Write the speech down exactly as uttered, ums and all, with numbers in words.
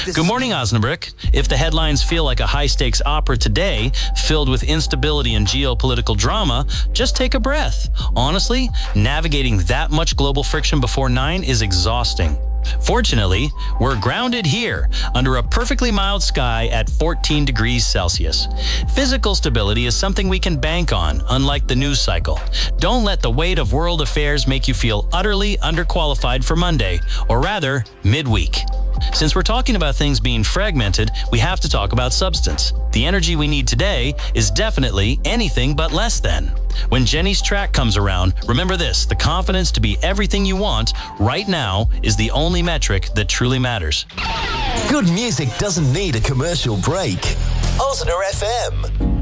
Good morning, Osnabrück. If the headlines feel like a high-stakes opera today, filled with instability and geopolitical drama, just take a breath. Honestly, navigating that much global friction before nine is exhausting. Fortunately, we're grounded here, under a perfectly mild sky at fourteen degrees Celsius. Physical stability is something we can bank on, unlike the news cycle. Don't let the weight of world affairs make you feel utterly underqualified for Monday, or rather, midweek. Since we're talking about things being fragmented, we have to talk about substance. The energy we need today is definitely anything but less than. When Jenny's track comes around, remember this: the confidence to be everything you want right now is the only metric that truly matters. Good music doesn't need a commercial break. Osna F M.